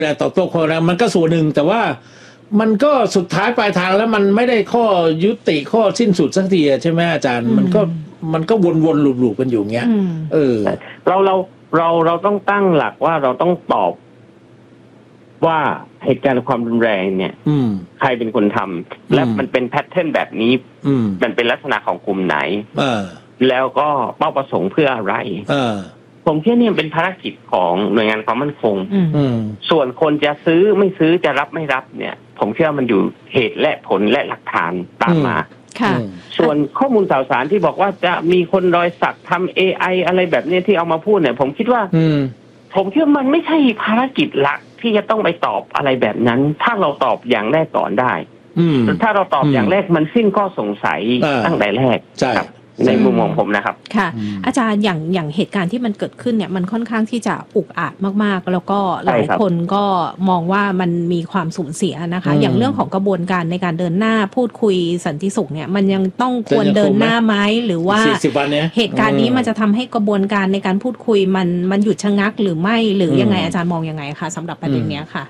แต่ตอบโต้คนแล้วมันก็ส่วนหนึ่งแต่ว่ามันก็สุดท้ายปลายทางแล้วมันไม่ได้ข้อยุติข้อสิ้นสุดสักทีใช่ไหมอาจารย์มันก็วนๆลูปๆกันอยู่เงี้ยเราต้องตั้งหลักว่าเราต้องตอบว่าเหตุการณ์ความรุนแรงเนี่ยใครเป็นคนทำและมันเป็นแพทเทิร์นแบบนี้มันเป็นลักษณะของกลุ่มไหนแล้วก็เป้าประสงค์เพื่ออะไรผมเชื่อเนี่ยเป็นภารกิจของหน่วยงานความมั่นคงส่วนคนจะซื้อไม่ซื้อจะรับไม่รับเนี่ยผมเชื่อมันอยู่เหตุและผลและหลักฐานตามมาส่วนข้อมูลข่าวสารที่บอกว่าจะมีคนรอยสักทำ AI อะไรแบบนี้ที่เอามาพูดเนี่ยผมคิดว่าผมเชื่อมันไม่ใช่ภารกิจหลักที่จะต้องไปตอบอะไรแบบนั้นถ้าเราตอบอย่างแรกก่อนได้ถ้าเราตอบอย่างแรกมันสิ้นข้อสงสัยตั้งแต่แรกครับในมุมมองผมนะครับค่ะอาจารย์อย่างเหตุการณ์ที่มันเกิดขึ้นเนี่ยมันค่อนข้างที่จะอุกอาจมากๆแล้วก็หลายคนก็มองว่ามันมีความสูญเสียนะคะอย่างเรื่องของกระบวนการในการเดินหน้าพูดคุยสันติสุขเนี่ยมันยังต้องควรเดินหน้าไหมหรือว่าเหตุการณ์นี้มันจะทำให้กระบวนการในการพูดคุยมันหยุดชะงักหรือไม่หรือยังไงอาจารย์มองยังไงคะสำหรับประเด็นนี้ค่ะ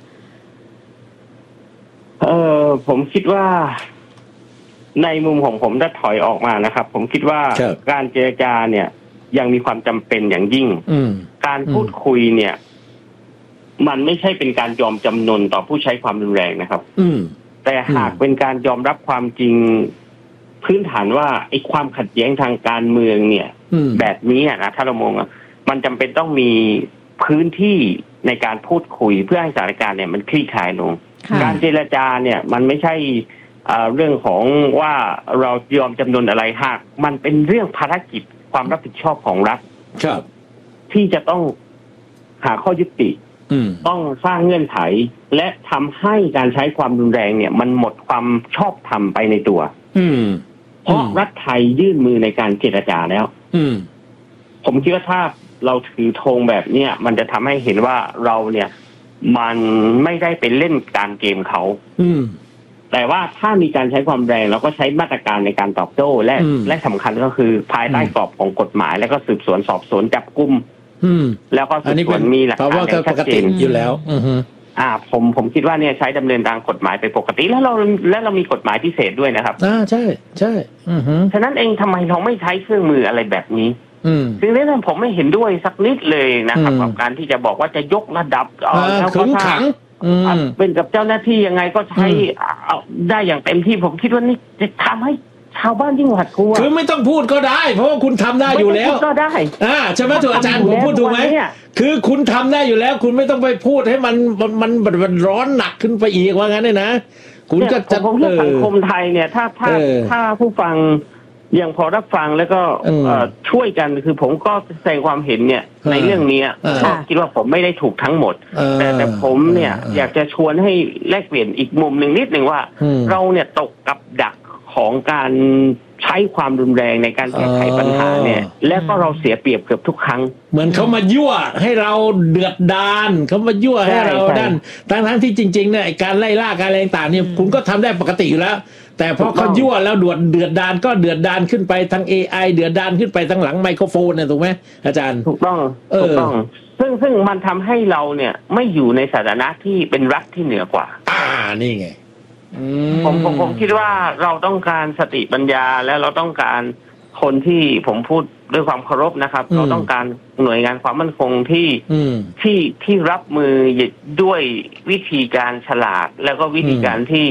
ผมคิดว่าในมุมของผมถ้าถอยออกมานะครับผมคิดว่าการเจรจาเนี่ยยังมีความจำเป็นอย่างยิ่งการพูดคุยเนี่ยมันไม่ใช่เป็นการยอมจำนนต่อผู้ใช้ความรุนแรงนะครับแต่หากเป็นการยอมรับความจริงพื้นฐานว่าไอ้ความขัดแย้งทางการเมืองเนี่ยแบบนี้นะถ้าเรามองมันจำเป็นต้องมีพื้นที่ในการพูดคุยเพื่อให้สถานการณ์เนี่ยมันคลี่คลายลงการเจรจาเนี่ยมันไม่ใช่เรื่องของว่าเรายอมจำนนอะไรหากมันเป็นเรื่องภารกิจความรับผิดชอบของรัฐที่จะต้องหาข้อยุติต้องสร้างเงื่อนไขและทำให้การใช้ความรุนแรงเนี่ยมันหมดความชอบธรรมไปในตัวเพราะรัฐไทยยื่นมือในการเจรจาแล้วผมคิดว่าถ้าเราถือธงแบบเนี้ยมันจะทำให้เห็นว่าเราเนี่ยมันไม่ได้ไปเล่นการเกมเขาแต่ว่าถ้ามีการใช้ความแรงเราก็ใช้มาตรการในการตอบโต้และสำคัญก็คือภายใต้กรอบของกฎหมายแล้วก็สืบสวนสอบสวนจับกุมแล้วก็สืบสวนมีหลักฐานอย่างชัดเจนอยู่แล้วผมคิดว่าเนี่ยใช้ดำเนินตามกฎหมายไปปกติแล้วเรามีกฎหมายพิเศษด้วยนะครับใช่ใช่ฉะนั้นเองทำไมเราไม่ใช้เครื่องมืออะไรแบบนี้ซึ่งในนั้นผมไม่เห็นด้วยสักนิดเลยนะครับกับการที่จะบอกว่าจะยกระดับแล้วก็ขังเป็นกับเจ้าหน้าที่ยังไงก็ใช้ได้อย่างเต็มที่ผมคิดว่านี่จะทำให้ชาวบ้านยิ่งหวาดกลัวคือไม่ต้องพูดก็ได้เพราะว่าคุณทำได้อยู่แล้วก็ได้ใช่ไหมถูกอาจารย์ผมพูดถูกไหมคือคุณทำได้อยู่แล้วคุณไม่ต้องไปพูดให้มันร้อนหนักขึ้นไปอีกว่างั้นเลยนะคุณก็จะผมว่าสังคมไทยเนี่ยถ้าผู้ฟังยังพอรับฟังแล้วก็ช่วยกันคือผมก็แสดงความเห็นเนี่ยในเรื่องนี้คิดว่าผมไม่ได้ถูกทั้งหมดแต่ผมเนี่ยอยากจะชวนให้แลกเปลี่ยนอีกมุมหนึ่งนิดหนึ่งว่าเราเนี่ยตกกับดักของการใช้ความรุนแรงในการแก้ไขปัญหาเนี่ยแล้วก็เราเสียเปรียบเกือบทุกครั้งเหมือนเขามายั่วให้เราเดือดดาลเขามายั่วให้เราดันทั้งที่จริงๆเนี่ยการไล่ล่าการอะไรต่างๆเนี่ยคุณก็ทำได้ปกติอยู่แล้วแต่พอเขายั่วแล้วเดือดดาลก็เดือดดาลขึ้นไปทาง AI เดือดดาลขึ้นไปทางหลังไมโครโฟนเนี่ยถูกไหมอาจารย์ถูกต้องซึ่งมันทำให้เราเนี่ยไม่อยู่ในสถานะที่เป็นรัฐที่เหนือกว่านี่ไงผมคิดว่าเราต้องการสติปัญญาและเราต้องการคนที่ผมพูดด้วยความเคารพนะครับเราต้องการหน่วยงานความมั่นคงที่รับมือด้วยวิธีการฉลาดแล้วก็วิธีการที่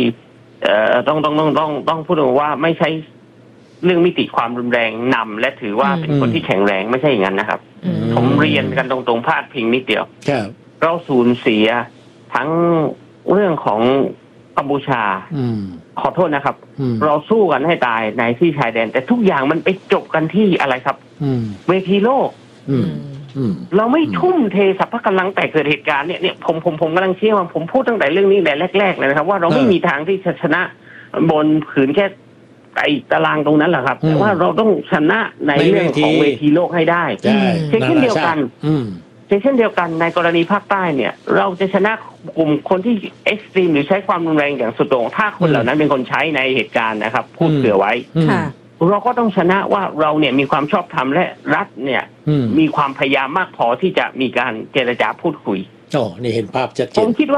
ต้องพูดว่าไม่ใช่เรื่องมิติความรุนแรงนำและถือว่าเป็นคนที่แข็งแรงไม่ใช่อย่างนั้นนะครับผมเรียนกันตรงๆพาดพิงนิดเดียวเราสูญเสียทั้งเรื่องของกัมพูชาขอโทษนะครับเราสู้กันให้ตายในที่ชายแดนแต่ทุกอย่างมันไปจบกันที่อะไรครับเวทีโลกเราไม่ทุ่มเทสรรพกำลังแต่เกิดเหตุการณ์เนี่ยผมกำลังเชื่อว่าผมพูดตั้งแต่เรื่องนี้แต่แรกๆเลยนะครับว่าเราไม่มีทางที่จะชนะบนผืนแค่ไอ้ตารางตรงนั้นแหละครับแต่ว่าเราต้องชนะในเรื่องของเวทีโลกให้ได้เช่นเดียวกันในกรณีภาคใต้เนี่ยเราจะชนะกลุ่มคนที่เอ็กซ์ตรีมหรือใช้ความรุนแรงอย่างสุดโต่งถ้าคนเหล่านั้นเป็นคนใช้ในเหตุการณ์นะครับพูดเผื่อไว้เราก็ต้องชนะว่าเราเนี่ยมีความชอบธรรมและรัฐเนี่ยมีความพยายามมากพอที่จะมีการเจรจาพูดคุยนี่เห็นภาพชัดเจนผมคิดว่า